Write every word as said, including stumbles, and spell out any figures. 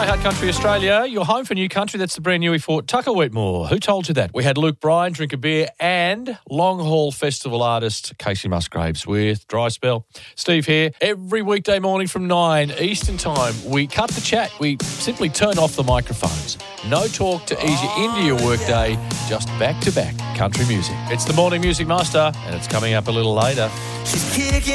Die Hard Country Australia, your home for new country. That's the brand new E four Tucker Wetmore. Who told you that? We had Luke Bryan drink a beer and Long Haul Festival artist Casey Musgraves with Dry Spell. Steve here. Every weekday morning from nine Eastern Time, we cut the chat. We simply turn off the microphones. No talk to ease you into your workday, just back-to-back country music. It's the Morning Music Master, and it's coming up a little later. She's kicking